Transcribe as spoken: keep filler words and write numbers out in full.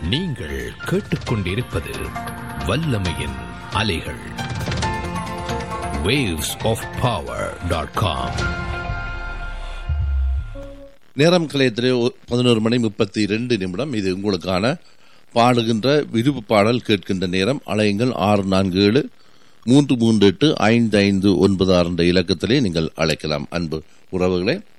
நீங்கள் கேட்டுக்கொண்டிருப்பது வல்லமையின் அலைகள். waves of power dot com. நேரம் கலையத்திலே பதினோரு மணி முப்பத்தி இரண்டு நிமிடம். இது உங்களுக்கான பாடுகின்ற விருப்பு பாடல் கேட்கின்ற நேரம். அலையுங்கள் ஆறு நான்கு ஏழு மூன்று மூன்று எட்டு ஐந்து ஐந்து ஒன்பது ஆறு என்ற இலக்கத்திலே நீங்கள் அழைக்கலாம். அன்பு உறவுகளே,